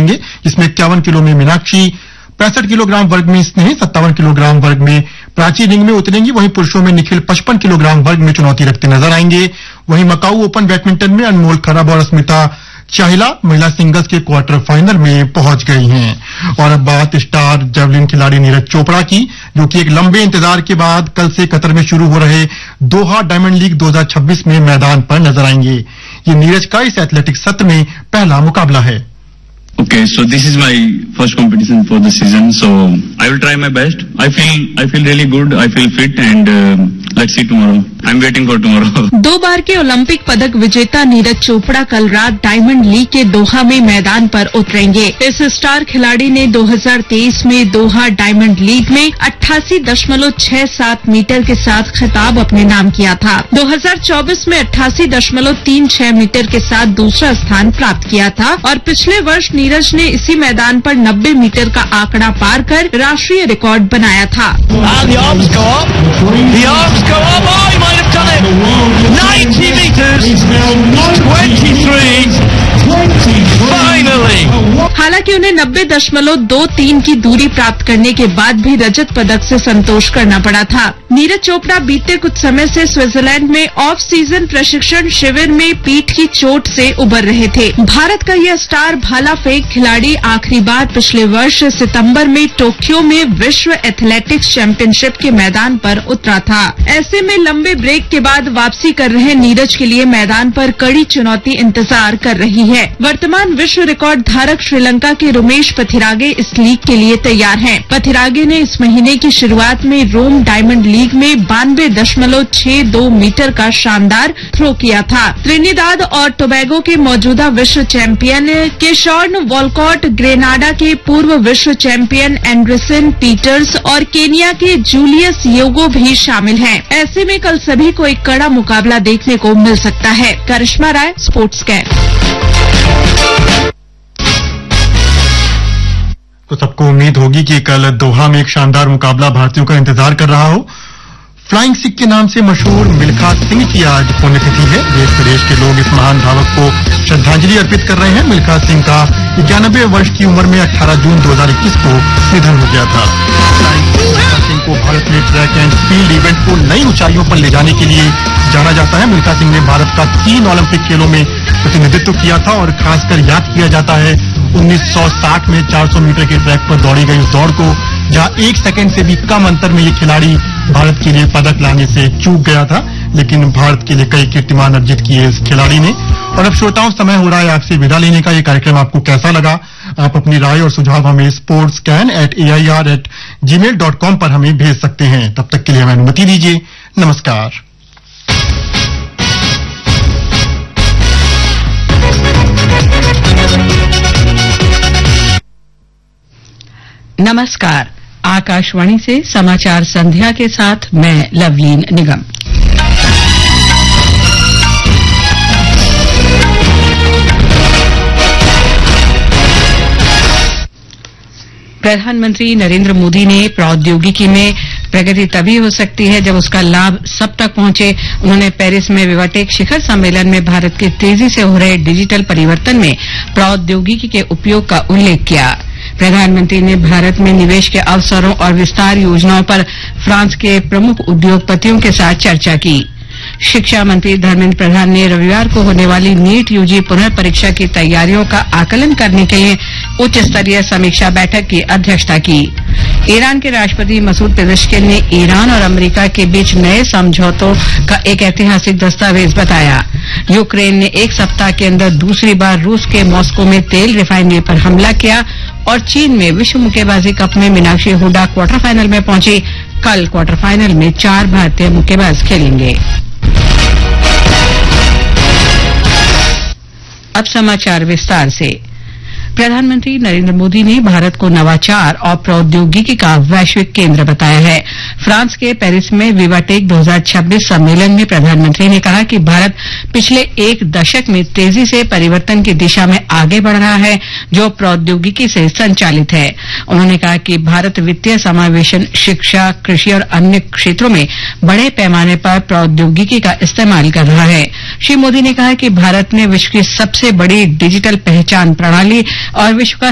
उतरेंगे, जिसमें 51 किलो में मीनाक्षी, 65 किलोग्राम वर्ग में स्नेह, 57 किलोग्राम वर्ग में प्राची रिंग में उतरेंगी। वहीं पुरुषों में निखिल 55 किलोग्राम वर्ग में चुनौती रखते नजर आएंगे। वहीं मकाऊ ओपन बैडमिंटन में अनमोल खरब और अस्मिता चाहिला महिला सिंगल्स के क्वार्टर फाइनल में पहुंच गई हैं। और अब बात स्टार जेवलिन खिलाड़ी नीरज चोपड़ा की, जो कि एक लंबे इंतजार के बाद कल से कतर में शुरू हो रहे दोहा डायमंड लीग 2026 में मैदान पर नजर आएंगे। ये नीरज का इस एथलेटिक्स सत्र में पहला मुकाबला है। Okay, so this is my first competition for the season, so I will try my best. I feel really good. I feel fit, and let's see tomorrow. I'm waiting for tomorrow. 2 बार के Olympic पदक विजेता नीरज चोपड़ा कल रात diamond league के दोहा में मैदान पर उतरेंगे। इस स्टार खिलाड़ी ने 2023 में दोहा डायमंड लीग में 88.67 मीटर के साथ खिताब अपने नाम किया था। 2024 में 88.36 मीटर के साथ दूसरा स्थान प्राप्त किया था और पिछले वर्ष नीरज ने इसी मैदान पर 90 मीटर का आंकड़ा पार कर राष्ट्रीय रिकॉर्ड बनाया था। हालांकि उन्हें 90.23 की दूरी प्राप्त करने के बाद भी रजत पदक से संतोष करना पड़ा था। नीरज चोपड़ा बीते कुछ समय से स्विट्जरलैंड में ऑफ सीजन प्रशिक्षण शिविर में पीठ की चोट से उबर रहे थे। भारत का यह स्टार भाला फेंक खिलाड़ी आखिरी बार पिछले वर्ष सितंबर में टोक्यो में विश्व एथलेटिक्स चैंपियनशिप के मैदान पर उतरा था। ऐसे में लंबे ब्रेक के बाद वापसी कर रहे नीरज के लिए मैदान पर कड़ी चुनौती इंतजार कर रही है। वर्तमान विश्व रिकॉर्ड धारक श्रीलंका के रुमेश पथिरागे इस लीग के लिए तैयार हैं। पथिरागे ने इस महीने की शुरुआत में रोम डायमंड लीग में 92.62 मीटर का शानदार थ्रो किया था। त्रिनिदाद और टोबैगो के मौजूदा विश्व चैंपियन केशॉर्न वॉलकॉट, ग्रेनाडा के पूर्व विश्व चैंपियन एंडरसन पीटर्स और केनिया के जूलियस योगो भी शामिल हैं। ऐसे में कल सभी को एक कड़ा मुकाबला देखने को मिल सकता है। करिश्मा राय, स्पोर्ट्स कैन। तो सबको उम्मीद होगी कि कल दोहा में एक शानदार मुकाबला भारतीयों का इंतजार कर रहा हो। फ्लाइंग सिख के नाम से मशहूर मिल्खा सिंह की आज पुण्यतिथि है। देश विदेश के लोग इस महान धावक को श्रद्धांजलि अर्पित कर रहे हैं। मिल्खा सिंह का 91 वर्ष की उम्र में 18 जून 2021 को निधन हो गया था। मिल्खा सिंह को भारत में ट्रैक एंड फील्ड इवेंट को नई ऊंचाइयों पर ले जाने के लिए जाना जाता है। मिल्खा सिंह ने भारत का 3 ओलंपिक खेलों में प्रतिनिधित्व किया था और खासकर याद किया जाता है 1960 में 400 मीटर के ट्रैक पर दौड़ी गई उस दौड़ को, जहां 1 सेकंड से भी कम अंतर में ये खिलाड़ी भारत के लिए पदक लाने से चूक गया था। लेकिन भारत के लिए कई कीर्तिमान अर्जित किए इस खिलाड़ी ने। और अब श्रोताओं, समय हो रहा है आपसे विदा लेने का। ये कार्यक्रम आपको कैसा लगा? आप अपनी राय और सुझाव हमें sportscan@air@gmail.com पर हमें भेज सकते हैं। तब तक के लिए हमें अनुमति दीजिए। नमस्कार। नमस्कार। आकाशवाणी से समाचार संध्या के साथ मैं लवलीन निगम। प्रधानमंत्री नरेंद्र मोदी ने प्रौद्योगिकी में प्रगति तभी हो सकती है जब उसका लाभ सब तक पहुंचे। उन्होंने पेरिस में विवाटेक शिखर सम्मेलन में भारत के तेजी से हो रहे डिजिटल परिवर्तन में प्रौद्योगिकी के उपयोग का उल्लेख किया। प्रधानमंत्री ने भारत में निवेश के अवसरों और विस्तार योजनाओं पर फ्रांस के प्रमुख उद्योगपतियों के साथ चर्चा की। शिक्षा मंत्री धर्मेंद्र प्रधान ने रविवार को होने वाली नीट यूजी पुनः परीक्षा की तैयारियों का आकलन करने के लिए उच्च स्तरीय समीक्षा बैठक की अध्यक्षता की। ईरान के राष्ट्रपति मसूद पेजेश्किन ने ईरान और अमेरिका के बीच नए समझौतों का एक ऐतिहासिक दस्तावेज बताया। यूक्रेन ने 1 सप्ताह के अंदर दूसरी बार रूस के मॉस्को में तेल रिफाइनरी पर हमला किया और चीन में विश्व मुक्केबाजी कप में मीनाक्षी हुडा क्वार्टर फाइनल में पहुंची। कल क्वार्टर फाइनल में 4 भारतीय मुक्केबाज खेलेंगे। अब समाचार विस्तार से। प्रधानमंत्री नरेंद्र मोदी ने भारत को नवाचार और प्रौद्योगिकी का वैश्विक केंद्र बताया है। फ्रांस के पेरिस में विवाटेक 2026 सम्मेलन में प्रधानमंत्री ने कहा कि भारत पिछले 1 दशक में तेजी से परिवर्तन की दिशा में आगे बढ़ रहा है, जो प्रौद्योगिकी से संचालित है। उन्होंने कहा कि भारत वित्तीय समावेशन, शिक्षा, कृषि और अन्य क्षेत्रों में बड़े पैमाने पर प्रौद्योगिकी का इस्तेमाल कर रहा है। श्री मोदी ने कहा कि भारत ने विश्व की सबसे बड़ी डिजिटल पहचान प्रणाली और विश्व का